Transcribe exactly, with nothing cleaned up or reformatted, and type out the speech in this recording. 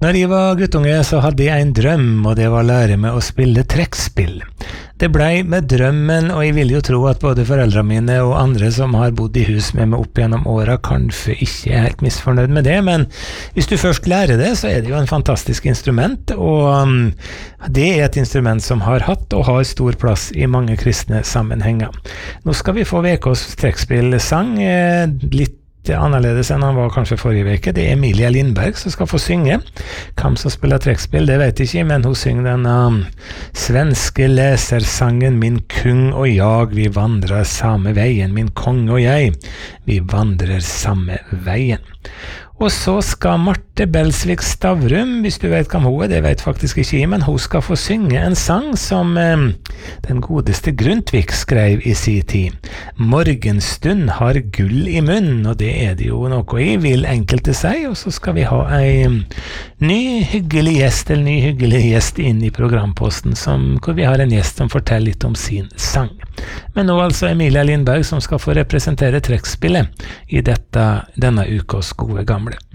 Når jeg var guttunge så hadde jeg en drøm, og det var å lære meg å spille trekkspill. Det blei med drømmen, og jeg vil jo tro at både foreldrene mine og andre som har bodd i hus med meg opp gjennom åra kanskje ikke er helt misfornøyd med det, men hvis du først lærer det, så er det jo en fantastisk instrument, og um, det er et instrument som har hatt og har stor plass i mange kristne sammenhenger. Nå skal vi få vekås trekkspillsang, eh, litt Det er annerledes enn han var kanskje forrige veke. Det er Emilia Lindberg som skal få synge. Hvem som spiller trekkspill, det vet jeg ikke, men hun synger den um, svenske lesersangen Min kung og jag, vi vandrer samme veien. Min konge og jeg, vi vandrer samme veien. Og så skal Marte Belsvik Stavrum, hvis du vet hvem hun er, det vet faktisk ikke jeg, men hun skal få synge en sang som eh, den godeste Grundtvig skrev i sin tid. Morgenstund har gull i munn, og det er det jo noe jeg vil enkelte si, og så skal vi ha en ny hyggelig gjest, eller ny hyggelig gjest inn i programposten, som, hvor vi har en gjest som forteller litt om sin sang. Men nå altså Emilia Lindberg som skal få representere trekkspillet i dette, denne ukas gode gamle.